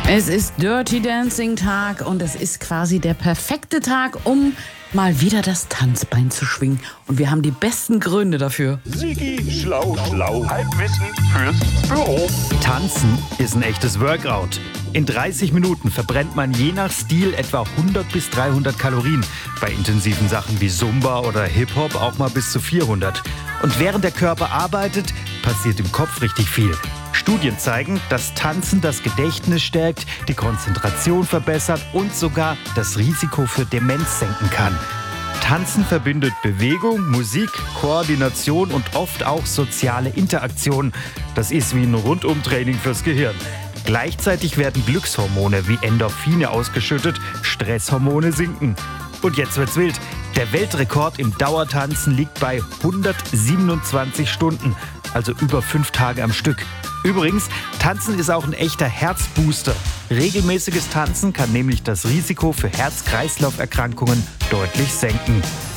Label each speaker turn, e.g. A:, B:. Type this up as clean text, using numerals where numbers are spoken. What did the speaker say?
A: Es ist Dirty Dancing Tag und es ist quasi der perfekte Tag, um mal wieder das Tanzbein zu schwingen. Und wir haben die besten Gründe dafür.
B: Sigi, schlau, Halbwissen fürs Büro.
C: Tanzen ist ein echtes Workout. In 30 Minuten verbrennt man je nach Stil etwa 100 bis 300 Kalorien. Bei intensiven Sachen wie Zumba oder Hip-Hop auch mal bis zu 400. Und während der Körper arbeitet, passiert im Kopf richtig viel. Studien zeigen, dass Tanzen das Gedächtnis stärkt, die Konzentration verbessert und sogar das Risiko für Demenz senken kann. Tanzen verbindet Bewegung, Musik, Koordination und oft auch soziale Interaktion. Das ist wie ein Rundumtraining fürs Gehirn. Gleichzeitig werden Glückshormone wie Endorphine ausgeschüttet, Stresshormone sinken. Und jetzt wird's wild. Der Weltrekord im Dauertanzen liegt bei 127 Stunden, also über 5 Tage am Stück. Übrigens, Tanzen ist auch ein echter Herzbooster. Regelmäßiges Tanzen kann nämlich das Risiko für Herz-Kreislauf-Erkrankungen deutlich senken.